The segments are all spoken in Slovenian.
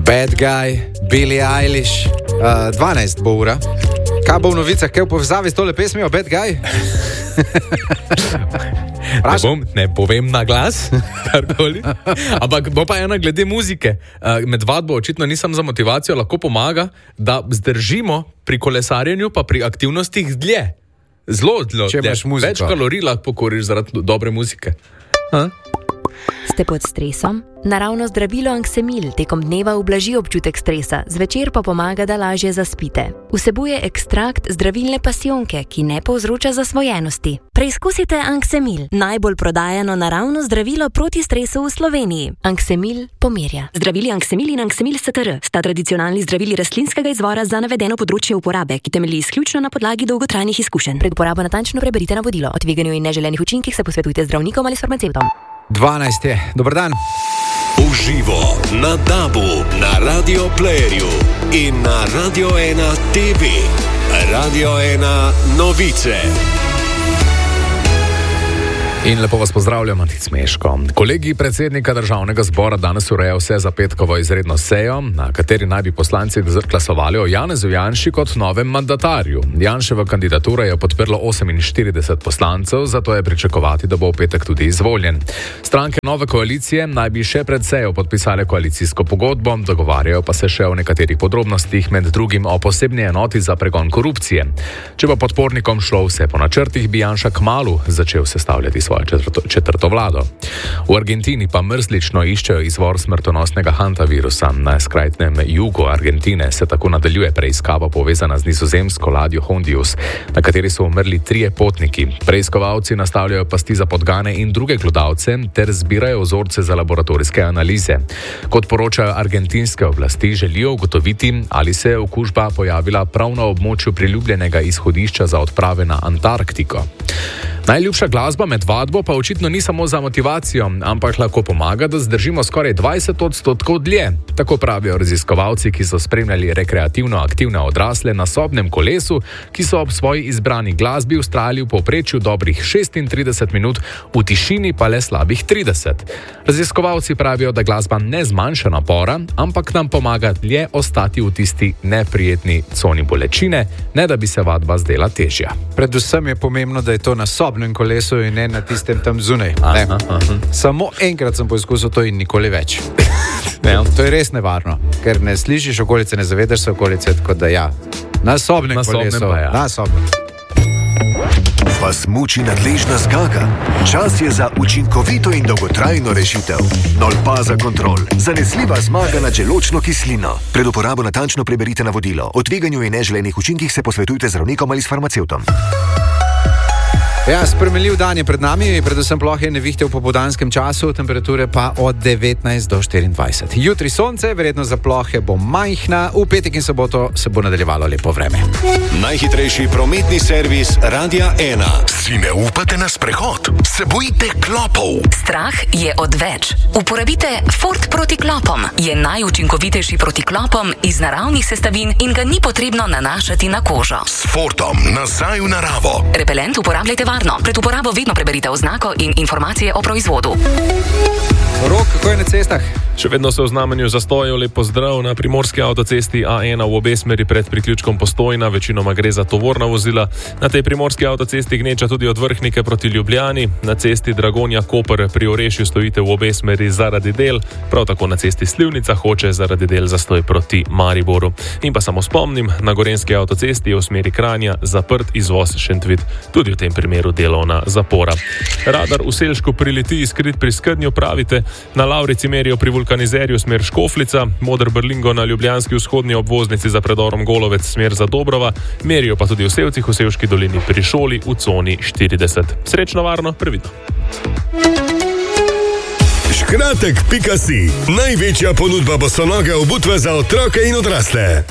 Bad Guy, Billie Eilish, 12 bo ura. Kaj bo v novicah, kaj v povezavi s tole pesmijo Bad Guy? Ne povem na glas, karkoli. Ampak bo pa ena glede muzike. Med vadbo očitno nisem za motivacijo, lahko pomaga, da zdržimo pri kolesarjenju pa pri aktivnostih dlje. Zelo dlje. Če imaš muziko. Več kalorij lahko pokoriš zaradi dobre muzike. Ste pod stresom? Naravno zdravilo Anksemil tekom dneva ublaži občutek stresa, zvečer pa pomaga, da lažje zaspite. Vsebuje ekstrakt zdravilne pasijonke, ki ne povzroča zasvojenosti. Preizkusite Anksemil, najbolj prodajano naravno zdravilo proti stresu v Sloveniji. Anksemil pomirja. Zdravili Anksemil in Anksemil STR sta tradicionalni zdravili rastlinskega izvora za navedeno področje uporabe, ki temelji izključno na podlagi dolgotrajnih izkušenj. Pred uporabo natančno preberite navodilo. O tveganju in neželenih učinkih se posvetujte z zdravnikom ali s farmacevtom. 12 je. Dobar dan. Uživo na DAB-u, na Radio Playerju in na Radio 1 TV. Radio 1 novice. In lepo vas pozdravljam, Matic Meško. Kolegij predsednika Državnega zbora danes ureja vse za petkovo izredno sejo, na kateri naj bi poslanci glasovali o Janezu Janši kot novem mandatarju. Janševa kandidatura je podprlo 48 poslancev, zato je pričakovati, da bo v petek tudi izvoljen. Stranke nove koalicije naj bi še pred sejo podpisale koalicijsko pogodbo, dogovarjajo pa se še o nekaterih podrobnostih, med drugim o posebni enoti za pregon korupcije. Če bo podpornikom šlo vse po načrtih, bi Janša kmalu začel sestavljati svojo četrto vlado. V Argentini pa mrzlično iščejo izvor smrtonosnega hantavirusa. Na skrajnem jugu Argentine se tako nadaljuje preiskava povezana z nizozemsko ladjo Hondius, na kateri so umrli 3 potniki. Preiskovalci nastavljajo pasti za podgane in druge glodavce ter zbirajo vzorce za laboratorijske analize. Kot poročajo argentinske oblasti, želijo ugotoviti, ali se je okužba pojavila prav na območju priljubljenega izhodišča za odprave na Antarktiko. Najljubša glasba med vadbo pa očitno ni samo za motivacijo, ampak lahko pomaga, da zdržimo skoraj 20% dlje. Tako pravijo raziskovalci, ki so spremljali rekreativno aktivne odrasle na sobnem kolesu, ki so ob svoji izbrani glasbi vztrajali v povprečju dobrih 36 minut, v tišini pa le slabih 30. Raziskovalci pravijo, da glasba ne zmanjša napora, ampak nam pomaga dlje ostati v tisti neprijetni coni bolečine, ne da bi se vadba zdela težja. Predvsem je pomembno, da je to na sobnem kolesu in ne na tistem tam zunaj. Samo enkrat sem poizkusil to in nikoli več. To je res nevarno, ker ne slišiš okolice, ne zavedaš se okolice, tako da ja. Na sobnem kolesu. Na sobnem. Vas muči nadležna zgaga? Čas je za učinkovito in dolgotrajno rešitev. Nolpaza Kontrol. Zanesljiva zmaga nad želodčno kislino. Pred uporabo natančno preberite navodilo. O tveganju in neželenih učinkih se posvetujte z zdravnikom ali s farmacevtom. Ja, spremenljiv dan je pred nami, predvsem plohe nevihte v popoldanskem času, temperature pa od 19 do 24. Jutri sonce, verjetno za plohe bo majhna, v petek in soboto se bo nadaljevalo lepo vreme. Najhitrejši prometni servis Radia 1. Si ne upate na sprehod? Se bojite klopov? Strah je odveč. Uporabite Fort proti klopom. Je najučinkovitejši proti klopom iz naravnih sestavin in ga ni potrebno nanašati na kožo. S Fortom nazaj v naravo. Repelent uporabljajte varno. Pred uporabo vedno preberite oznako in informacije o proizvodu. Rok, kako je na cestah? Še vedno so v znamenju zastojev. Lep pozdrav na primorski avtocesti A1 v obe smeri pred priključkom Postojna, večinoma gre za tovorna vozila. Na tej primorski avtocesti gneča tudi od Vrhnike proti Ljubljani. Na cesti Dragonja-Koper pri Orešju stojite v obe smeri zaradi del, prav tako na cesti Slivnica-Hoče zaradi del zastoj proti Mariboru. In pa samo spomnim, na gorenski avtocesti je v smeri Kranja zaprt izvoz Šentvid, tudi v tem primeru delovna zapora. Radar v Selšku prileti skrit pri Skednju, pravite, na Lavrici merijo pri vulkanizerju smer Škoflica, Moder Brlingo na ljubljanski vzhodni obvoznici za predorom Golovec smer za Dobrova, merijo pa tudi v Sevcih v Sevški dolini pri šoli v coni 40. Srečno, varno, previdno. Škratek.si. Največja ponudba bosonoge obutve za otroke in odrasle.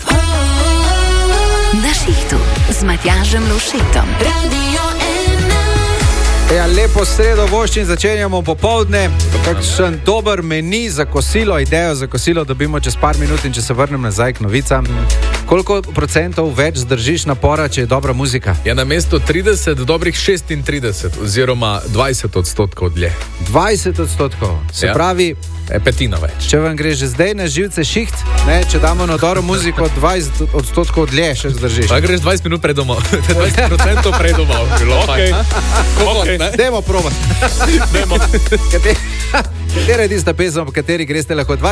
Na šihtu z Matjažem Lovšetom. Radio 1. Ja, lepo sredo voščin, začenjamo popoldne. Kakšen dober meni za kosilo, idejo za kosilo dobimo čez par minut in če se vrnem nazaj k novicam. Koliko procentov več zdržiš napora, če je dobra muzika? Ja, na mesto 30, dobrih 36, oziroma 20% dlje. 20%. Se pravi, petina več. Če vam gre že zdaj na živce šiht, ne, če damo na dobro muziko, 20% dlje še zdržiš. Pa greš 20 minut pred domov, 20% pred domov. Okay. Dajmo probati. Katera je tista pesem, po kateri greste lahko 20